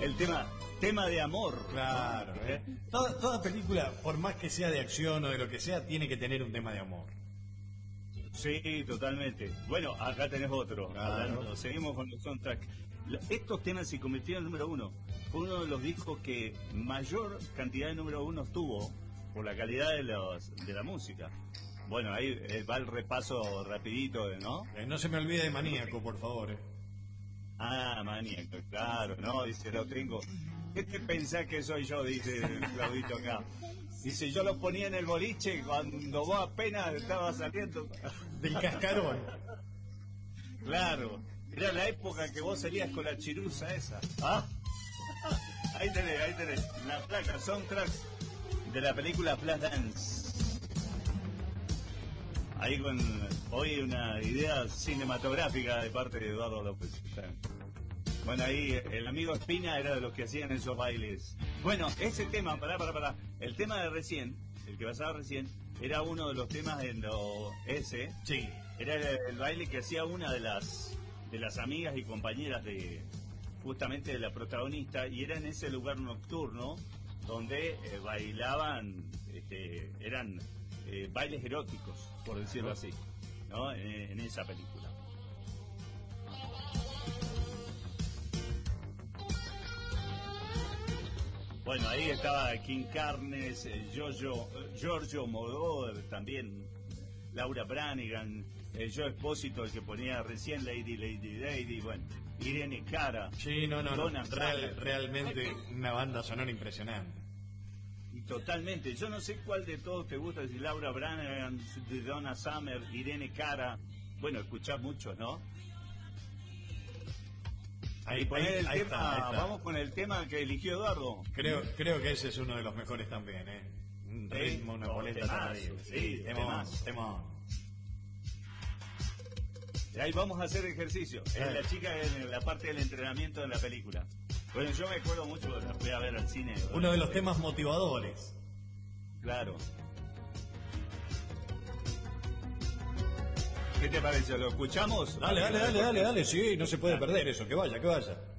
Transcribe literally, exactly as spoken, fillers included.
el tema, tema de amor. Claro, ¿eh? Toda, toda película, por más que sea de acción o de lo que sea, tiene que tener un tema de amor. Sí, totalmente. Bueno, acá tenés otro. Claro. Hablando, seguimos con los soundtracks. Estos temas se convirtieron en número uno. Fue uno de los discos que mayor cantidad de número uno tuvo por la calidad de los de la música. Bueno, ahí eh, va el repaso rapidito, ¿no? Eh, no se me olvide de Maníaco, por favor. Eh. Ah, Maníaco, claro, ¿no? Dice, lo tengo. ¿Qué te pensás que soy yo? Dice Claudito acá. Dice, yo lo ponía en el boliche cuando vos apenas estabas saliendo. Del cascarón. Claro, era la época que vos salías con la chirusa esa. ¿Ah? Ahí tenés, ahí tenés. La placa, soundtracks de la película Flashdance. Ahí con hoy una idea cinematográfica de parte de Eduardo López. Bueno, ahí el amigo Espina era de los que hacían esos bailes. Bueno, ese tema, pará, pará, pará. El tema de recién, el que pasaba recién, era uno de los temas en lo ese. Sí. Era el, el baile que hacía una de las de las amigas y compañeras de justamente de la protagonista, y era en ese lugar nocturno donde eh, bailaban, este, eran eh, bailes eróticos, por decirlo así, ¿no? En, en esa película. Bueno, ahí estaba King Carnes, eh, Giorgio, Giorgio Moroder también, Laura Branigan, el Joe Espósito, el que ponía recién Lady, Lady, Lady, bueno, Irene Cara. Sí, no, no, Donna no. Real, realmente una banda sonora impresionante. Y totalmente, yo no sé cuál de todos te gusta, si Laura Branigan, de Donna Summer, Irene Cara. Bueno, escuchás muchos, ¿no? Ahí, y poner ahí, el ahí tema, está, ahí está. Vamos con el tema que eligió Eduardo. Creo, creo que ese es uno de los mejores también, ¿eh? Un Sí, ritmo, una no, boleta temazo, terrible. sí, temón, temazo. temón. Y ahí vamos a hacer ejercicio. Es la chica en la parte del entrenamiento de la película. Bueno, yo me acuerdo mucho, la fui a ver al cine. Uno de los temas motivadores. Claro. ¿Qué te parece? ¿Lo escuchamos? Dale, dale, dale, dale, dale, sí, no se puede perder eso, que vaya, que vaya.